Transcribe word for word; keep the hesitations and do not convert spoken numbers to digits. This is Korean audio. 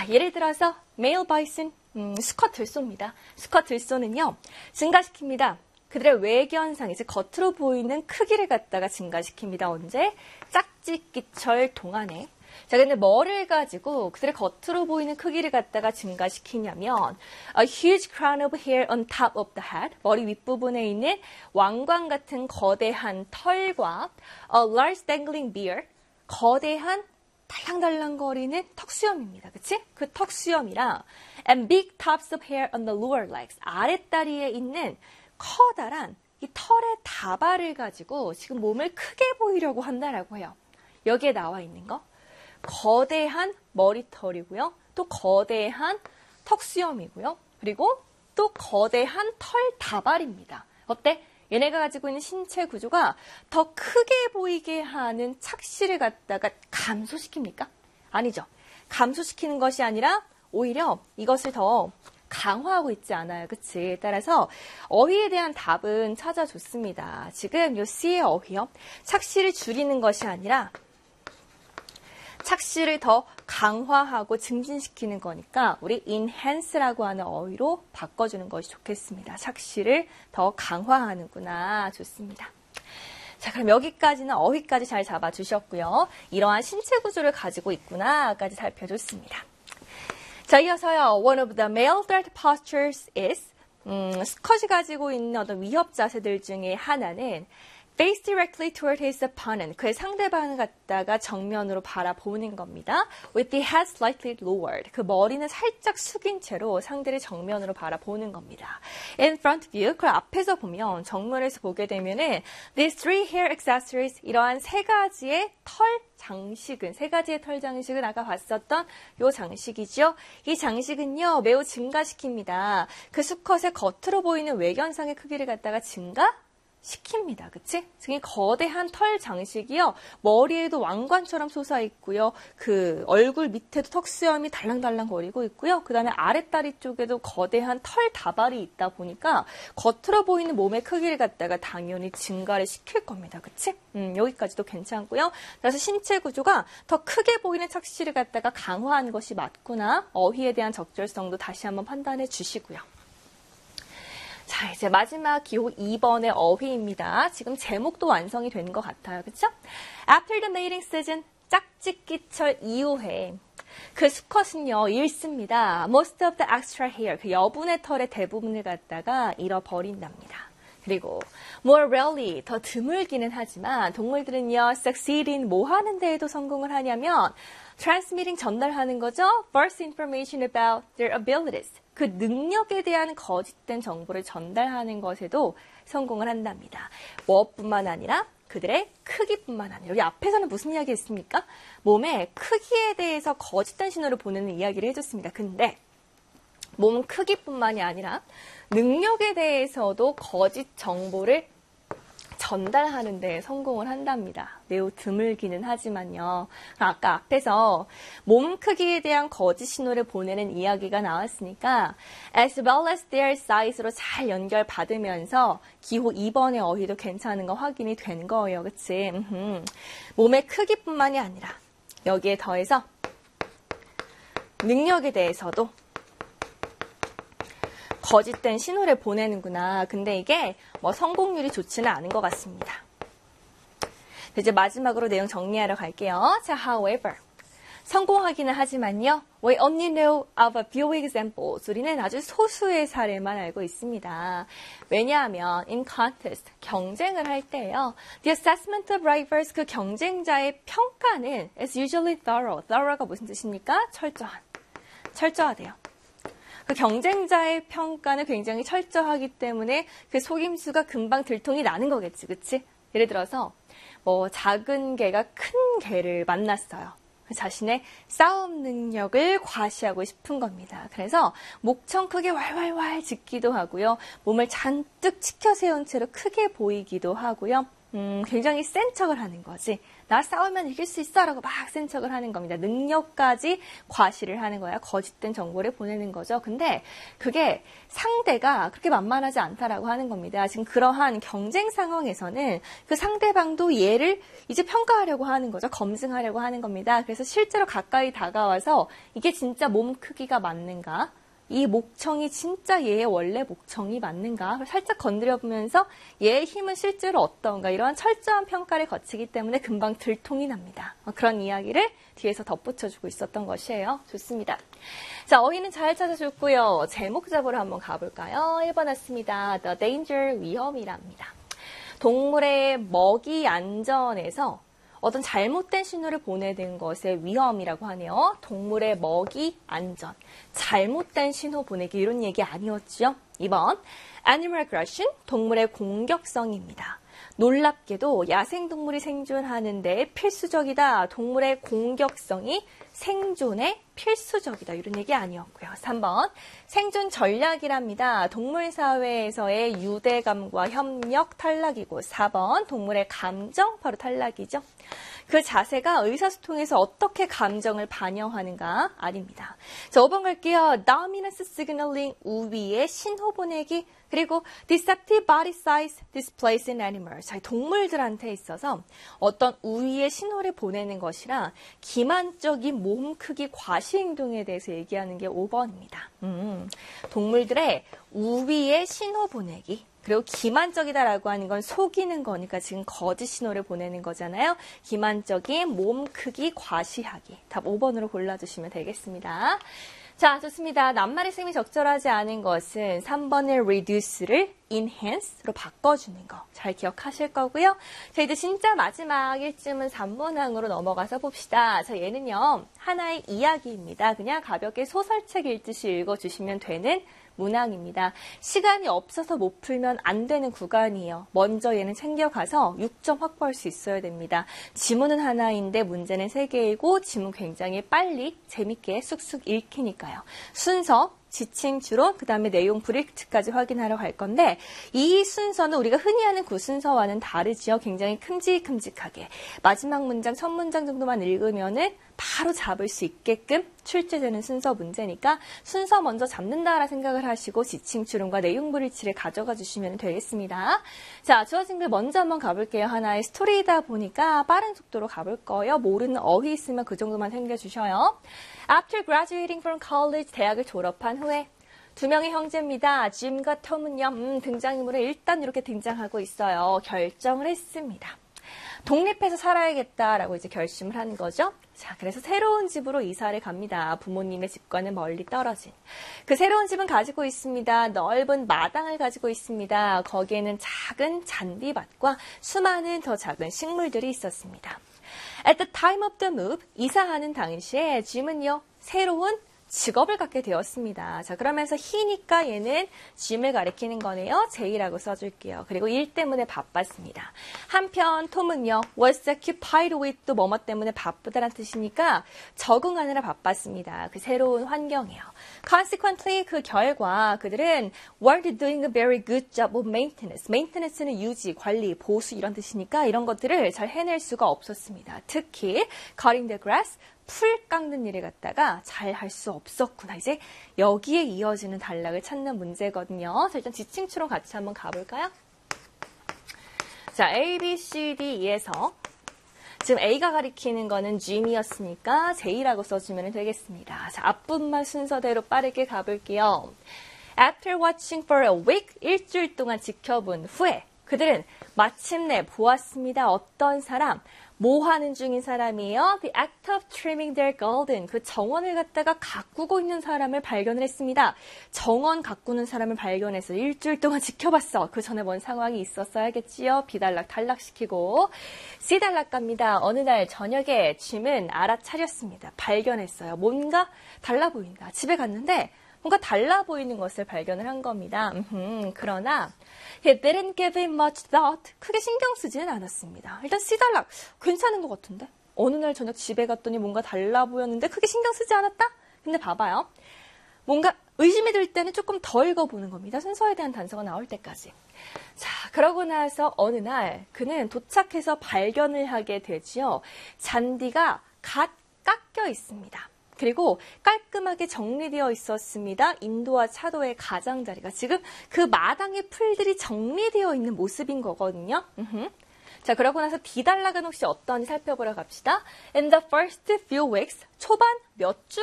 자, 예를 들어서 male bison, 음, 수컷 들소입니다. 수컷 들소는요, 증가시킵니다. 그들의 외견상, 이제 겉으로 보이는 크기를 갖다가 증가시킵니다. 언제? 짝짓기철 동안에. 자, 근데 뭐를 가지고 그들의 겉으로 보이는 크기를 갖다가 증가시키냐면 a huge crown of hair on top of the head, 머리 윗부분에 있는 왕관 같은 거대한 털과 a large dangling beard, 거대한 달랑달랑거리는 턱수염입니다. 그치? 그 턱수염이랑 and big tops of hair on the lower legs, 아랫다리에 있는 커다란 이 털의 다발을 가지고 지금 몸을 크게 보이려고 한다라고 해요. 여기에 나와 있는 거. 거대한 머리털이고요. 또 거대한 턱수염이고요. 그리고 또 거대한 털 다발입니다. 어때? 얘네가 가지고 있는 신체 구조가 더 크게 보이게 하는 착시를 갖다가 감소시킵니까? 아니죠. 감소시키는 것이 아니라 오히려 이것을 더 강화하고 있지 않아요. 그치? 따라서 어휘에 대한 답은 찾아줬습니다. 지금 요 C의 어휘요. 착시를 줄이는 것이 아니라 착시를 더 강화하고 증진시키는 거니까 우리 enhance라고 하는 어휘로 바꿔주는 것이 좋겠습니다. 착시를 더 강화하는구나. 좋습니다. 자, 그럼 여기까지는 어휘까지 잘 잡아주셨고요. 이러한 신체 구조를 가지고 있구나까지 살펴줬습니다. 자, 이어서요. One of the male threat postures is 음, 수컷이 가지고 있는 어떤 위협 자세들 중에 하나는 face directly toward his opponent. 그의 상대방을 갖다가 정면으로 바라보는 겁니다. With the head slightly lowered. 그 머리는 살짝 숙인 채로 상대를 정면으로 바라보는 겁니다. In front view. 그 앞에서 보면 정면에서 보게 되면은 these three hair accessories. 이러한 세 가지의 털 장식은, 세 가지의 털 장식은 아까 봤었던 요 장식이죠. 이 장식은요, 매우 증가시킵니다. 그 수컷의 겉으로 보이는 외견상의 크기를 갖다가 증가 시킵니다. 그치? 지금 거대한 털 장식이요. 머리에도 왕관처럼 솟아 있고요. 그 얼굴 밑에도 턱수염이 달랑달랑 거리고 있고요. 그 다음에 아랫다리 쪽에도 거대한 털 다발이 있다 보니까 겉으로 보이는 몸의 크기를 갖다가 당연히 증가를 시킬 겁니다. 그치? 음, 여기까지도 괜찮고요. 그래서 신체 구조가 더 크게 보이는 착시를 갖다가 강화한 것이 맞구나. 어휘에 대한 적절성도 다시 한번 판단해 주시고요. 자, 이제 마지막 기호 이 번의 어휘입니다. 지금 제목도 완성이 된 것 같아요. 그쵸? After the mating season, 짝짓기철 이후에 그 수컷은요, 잃습니다. Most of the extra hair, 그 여분의 털의 대부분을 갖다가 잃어버린답니다. 그리고 more rarely, 더 드물기는 하지만 동물들은요, succeed in 뭐 하는 데에도 성공을 하냐면 transmitting, 전달하는 거죠. False information about their abilities. 그 능력에 대한 거짓된 정보를 전달하는 것에도 성공을 한답니다. 무엇뿐만 아니라 그들의 크기뿐만 아니라 여기 앞에서는 무슨 이야기 했습니까? 몸의 크기에 대해서 거짓된 신호를 보내는 이야기를 해줬습니다. 근데 몸 크기뿐만이 아니라 능력에 대해서도 거짓 정보를 전달하는 데 성공을 한답니다. 매우 드물기는 하지만요. 아까 앞에서 몸 크기에 대한 거짓 신호를 보내는 이야기가 나왔으니까 as well as their size로 잘 연결받으면서 기호 이 번의 어휘도 괜찮은 거 확인이 된 거예요. 그치? 음흠. 몸의 크기뿐만이 아니라 여기에 더해서 능력에 대해서도 거짓된 신호를 보내는구나. 근데 이게 뭐 성공률이 좋지는 않은 것 같습니다. 이제 마지막으로 내용 정리하러 갈게요. 자, however. 성공하기는 하지만요. We only know of a few examples. 우리는 아주 소수의 사례만 알고 있습니다. 왜냐하면 in contest, 경쟁을 할 때요. The assessment of rivals, 그 경쟁자의 평가는 is usually thorough. thorough가 무슨 뜻입니까? 철저한. 철저하대요. 그 경쟁자의 평가는 굉장히 철저하기 때문에 그 속임수가 금방 들통이 나는 거겠지, 그치? 예를 들어서 뭐 작은 개가 큰 개를 만났어요. 자신의 싸움 능력을 과시하고 싶은 겁니다. 그래서 목청 크게 왈왈왈 짖기도 하고요. 몸을 잔뜩 치켜 세운 채로 크게 보이기도 하고요. 음, 굉장히 센 척을 하는 거지. 나 싸우면 이길 수 있어 라고 막 센 척을 하는 겁니다. 능력까지 과시를 하는 거야. 거짓된 정보를 보내는 거죠. 근데 그게 상대가 그렇게 만만하지 않다라고 하는 겁니다. 지금 그러한 경쟁 상황에서는 그 상대방도 얘를 이제 평가하려고 하는 거죠. 검증하려고 하는 겁니다. 그래서 실제로 가까이 다가와서 이게 진짜 몸 크기가 맞는가? 이 목청이 진짜 얘의 원래 목청이 맞는가? 살짝 건드려보면서 얘의 힘은 실제로 어떤가? 이러한 철저한 평가를 거치기 때문에 금방 들통이 납니다. 그런 이야기를 뒤에서 덧붙여주고 있었던 것이에요. 좋습니다. 자, 어휘는 잘 찾아줬고요. 제목 잡으러 한번 가볼까요? 일 번 왔습니다. The danger, 위험이랍니다. 동물의 먹이 안전에서 어떤 잘못된 신호를 보내는 것의 위험이라고 하네요. 동물의 먹이 안전, 잘못된 신호 보내기 이런 얘기 아니었죠. 이 번, animal aggression, 동물의 공격성입니다. 놀랍게도 야생동물이 생존하는 데 필수적이다. 동물의 공격성이 생존에 필수적이다. 이런 얘기 아니었고요. 삼 번, 생존 전략이랍니다. 동물 사회에서의 유대감과 협력 탈락이고 사 번, 동물의 감정, 바로 탈락이죠. 그 자세가 의사소통에서 어떻게 감정을 반영하는가 아닙니다. 자, 오 번 갈게요. Dominance signaling, 우위의 신호 보내기, 그리고 deceptive body size displays in animals. 자, 동물들한테 있어서 어떤 우위의 신호를 보내는 것이라 기만적인 몸 크기 과시 행동에 대해서 얘기하는 게 오 번입니다. 음, 동물들의 우위의 신호 보내기. 그리고 기만적이다라고 하는 건 속이는 거니까 지금 거짓 신호를 보내는 거잖아요. 기만적인 몸 크기 과시하기. 답 오 번으로 골라주시면 되겠습니다. 자, 좋습니다. 낱말의 셈이 적절하지 않은 것은 삼 번의 reduce를 enhance로 바꿔주는 거. 잘 기억하실 거고요. 자, 이제 진짜 마지막 일쯤은 삼 번항으로 넘어가서 봅시다. 자, 얘는요, 하나의 이야기입니다. 그냥 가볍게 소설책 읽듯이 읽어주시면 되는 문항입니다. 시간이 없어서 못 풀면 안 되는 구간이에요. 먼저 얘는 챙겨가서 육 점 확보할 수 있어야 됩니다. 지문은 하나인데 문제는 세 개이고 지문 굉장히 빨리 재밌게 쑥쑥 읽히니까요. 순서, 지칭, 주론, 그 다음에 내용 브리프트까지 확인하러 갈 건데 이 순서는 우리가 흔히 하는 그 순서와는 다르지요. 굉장히 큼직큼직하게. 마지막 문장, 첫 문장 정도만 읽으면은 바로 잡을 수 있게끔 출제되는 순서 문제니까 순서 먼저 잡는다라 생각을 하시고 지칭, 주론과 내용 브리치를 가져가 주시면 되겠습니다. 자, 주어진 글 먼저 한번 가볼게요. 하나의 스토리이다 보니까 빠른 속도로 가볼 거예요. 모르는 어휘 있으면 그 정도만 챙겨주셔요. After graduating from college, 대학을 졸업한 후에 두 명의 형제입니다. 짐과 톰은요, 음, 등장인물에 일단 이렇게 등장하고 있어요. 결정을 했습니다. 독립해서 살아야겠다라고 이제 결심을 하는 거죠. 자, 그래서 새로운 집으로 이사를 갑니다. 부모님의 집과는 멀리 떨어진. 그 새로운 집은 가지고 있습니다. 넓은 마당을 가지고 있습니다. 거기에는 작은 잔디밭과 수많은 더 작은 식물들이 있었습니다. At the time of the move, 이사하는 당시에 짐은요, 새로운 직업을 갖게 되었습니다. 자, 그러면서 he니까 얘는 짐을 가리키는 거네요. 제이라고 써줄게요. 그리고 일 때문에 바빴습니다. 한편 톰은요, was occupied with 또 뭐뭐 때문에 바쁘다는 뜻이니까 적응하느라 바빴습니다. 그 새로운 환경이에요. Consequently, 그 결과 그들은 weren't doing a very good job of maintenance. maintenance는 유지, 관리, 보수 이런 뜻이니까 이런 것들을 잘 해낼 수가 없었습니다. 특히 cutting the grass, 풀 깎는 일을 갖다가 잘 할 수 없었구나. 이제 여기에 이어지는 단락을 찾는 문제거든요. 자, 일단 지칭, 추론 같이 한번 가볼까요? 자, A, B, C, D에서 지금 A가 가리키는 거는 G이었으니까 J라고 써주면 되겠습니다. 자, 앞부분만 순서대로 빠르게 가볼게요. After watching for a week, 일주일 동안 지켜본 후에 그들은 마침내 보았습니다. 어떤 사람? 뭐 하는 중인 사람이에요? The act of trimming their garden. 그 정원을 갖다가 가꾸고 있는 사람을 발견을 했습니다. 정원 가꾸는 사람을 발견해서 일주일 동안 지켜봤어. 그 전에 뭔 상황이 있었어야겠지요. B 단락 탈락시키고 C 단락 갑니다. 어느 날 저녁에 짐은 알아차렸습니다. 발견했어요. 뭔가 달라 보인다. 집에 갔는데 뭔가 달라 보이는 것을 발견을 한 겁니다. 음흠, 그러나 he didn't give it much thought. 크게 신경 쓰지는 않았습니다. 일단 C 단락 괜찮은 것 같은데? 어느 날 저녁 집에 갔더니 뭔가 달라 보였는데 크게 신경 쓰지 않았다? 근데 봐봐요. 뭔가 의심이 들 때는 조금 더 읽어보는 겁니다. 순서에 대한 단서가 나올 때까지. 자, 그러고 나서 어느 날 그는 도착해서 발견을 하게 되지요. 잔디가 갓 깎여 있습니다. 그리고 깔끔하게 정리되어 있었습니다. 인도와 차도의 가장자리가 지금 그 마당의 풀들이 정리되어 있는 모습인 거거든요. 으흠. 자, 그러고 나서 디달락은 혹시 어떠한지 살펴보러 갑시다. In the first few weeks, 초반 몇 주